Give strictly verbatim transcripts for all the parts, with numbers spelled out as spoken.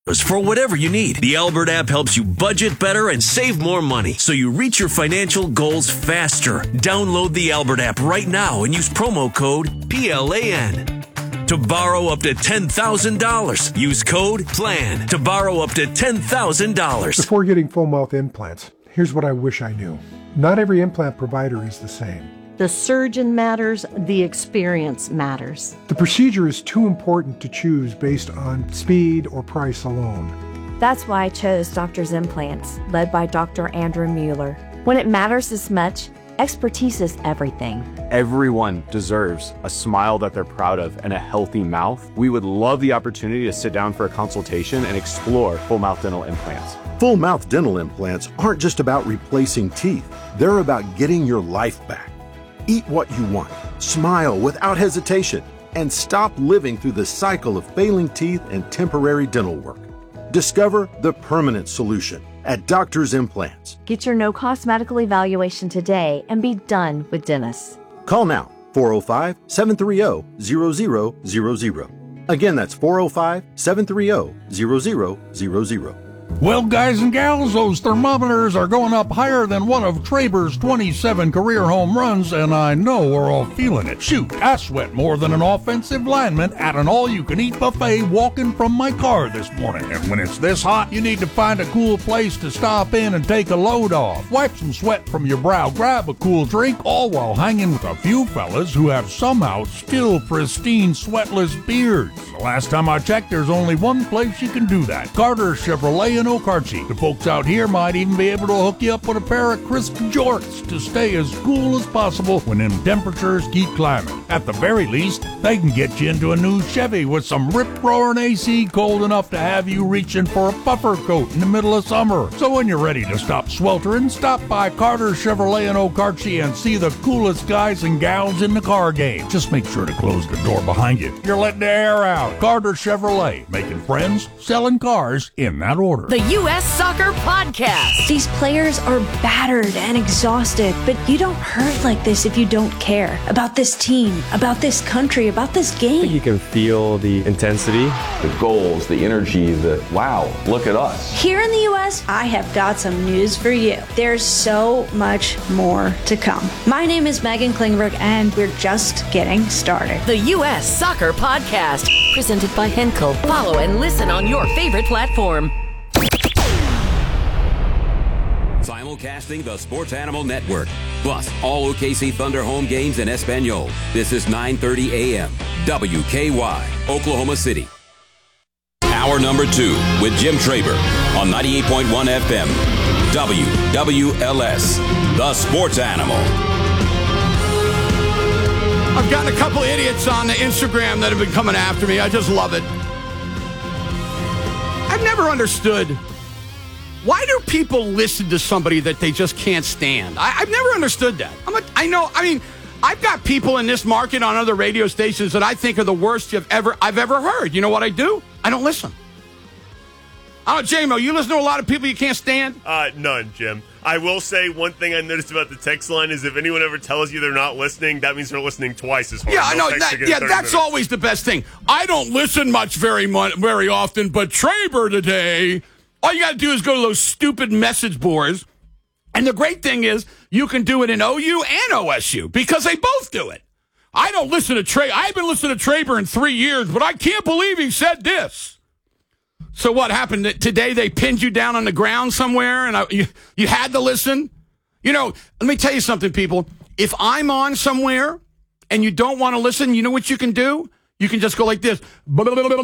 for whatever you need. The Albert app helps you budget better and save more money, so you reach your financial goals faster. Download the Albert app right now and use promo code P L A N to borrow up to ten thousand dollars. Use code PLAN to borrow up to ten thousand dollars. Before getting full mouth implants, here's what I wish I knew. Not every implant provider is the same. The surgeon matters, the experience matters. The procedure is too important to choose based on speed or price alone. That's why I chose Doctor's Implants, led by Doctor Andrew Mueller. When it matters this much, expertise is everything. Everyone deserves a smile that they're proud of and a healthy mouth. We would love the opportunity to sit down for a consultation and explore full mouth dental implants. Full mouth dental implants aren't just about replacing teeth. They're about getting your life back. Eat what you want, smile without hesitation, and stop living through the cycle of failing teeth and temporary dental work. Discover the permanent solution at Doctor's Implants. Get your no-cost medical evaluation today and be done with dentists. Call now, four oh five, seven three zero, zero zero zero zero. Again, that's four oh five, seven three zero, zero zero zero zero. Well, guys and gals, those thermometers are going up higher than one of Traber's twenty-seven career home runs, and I know we're all feeling it. Shoot, I sweat more than an offensive lineman at an all-you-can-eat buffet walking from my car this morning. And when it's this hot, you need to find a cool place to stop in and take a load off. Wipe some sweat from your brow, grab a cool drink, all while hanging with a few fellas who have somehow still pristine, sweatless beards. The last time I checked, there's only one place you can do that. Carter Chevrolet in Okarche. The folks out here might even be able to hook you up with a pair of crisp jorts to stay as cool as possible when them temperatures keep climbing. At the very least, they can get you into a new Chevy with some rip-roaring A C cold enough to have you reaching for a puffer coat in the middle of summer. So when you're ready to stop sweltering, stop by Carter Chevrolet in Okarche and see the coolest guys and gals in the car game. Just make sure to close the door behind you. You're letting the air out. Carter Chevrolet, making friends, selling cars in that order. The U S Soccer Podcast. These players are battered and exhausted, but you don't hurt like this if you don't care about this team, about this country, about this game. I think you can feel the intensity, the goals, the energy, the wow, look at us. Here in the U S, I have got some news for you. There's so much more to come. My name is Megan Klingberg, and we're just getting started. The U S Soccer Podcast, presented by Henkel. Follow and listen on your favorite platform. Simulcasting the Sports Animal Network, plus all O K C Thunder home games in Espanol. This is nine thirty a.m. W K Y, Oklahoma City. Hour number two with Jim Traber on ninety-eight point one F M. W W L S, the Sports Animal. I've gotten a couple idiots on the Instagram that have been coming after me. I just love it. I've never understood, why do people listen to somebody that they just can't stand? I, I've never understood that. I'm a, I know, I mean, I've got people in this market on other radio stations that I think are the worst you've ever, I've ever heard. You know what I do? I don't listen. I don't, J-Mo, you listen to a lot of people you can't stand? Uh, none, Jim. I will say one thing I noticed about the text line is if anyone ever tells you they're not listening, that means they're listening twice as hard. Yeah, I know. That, yeah, that's minutes. Always the best thing. I don't listen much very much, very often, but Traber today, all you got to do is go to those stupid message boards. And the great thing is you can do it in O U and O S U because they both do it. I don't listen to Traber. I haven't listened to Traber in three years, but I can't believe he said this. So what happened today? They pinned you down on the ground somewhere, and I, you, you had to listen? You know, let me tell you something, people. If I'm on somewhere and you don't want to listen, you know what you can do? You can just go like this. And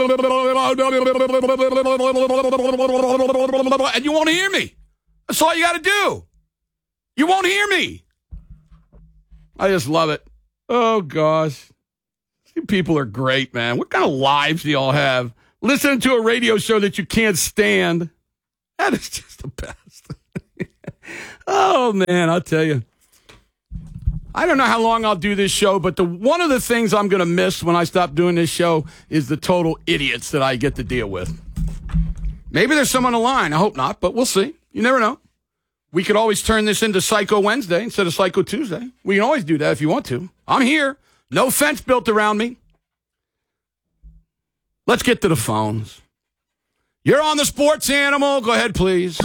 you won't hear me. That's all you got to do. You won't hear me. I just love it. Oh, gosh. You people are great, man. What kind of lives do y'all have? Listening to a radio show that you can't stand. That is just the best. Oh, man, I'll tell you. I don't know how long I'll do this show, but the one of the things I'm going to miss when I stop doing this show is the total idiots that I get to deal with. Maybe there's some on the line. I hope not, but we'll see. You never know. We could always turn this into Psycho Wednesday instead of Psycho Tuesday. We can always do that if you want to. I'm here. No fence built around me. Let's get to the phones. You're on the Sports Animal. Go ahead, please.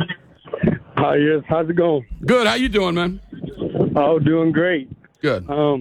Hi, yes. How's it going? Good. How you doing, man? Oh, doing great. Good. Um,